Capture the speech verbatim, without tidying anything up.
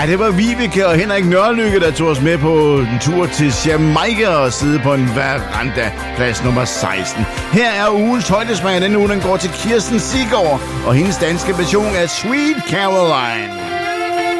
Ja, det var Vibeke og Henrik Nørlykke, der tog os med på en tur til Jamaica og sidde på en veranda, plads nummer seksten. Her er ugens højdesmag, denne uge den går til Kirsten Siggaard og hendes danske version af Sweet Caroline.